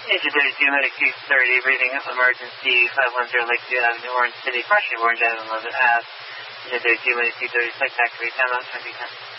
Agent 32, Medic 230, breathing emergency, 510 Lakeview Avenue, Orange City, partially Orange Avenue, 11 Ave. Agent 32, Medic 230, select activate, time out, 2010.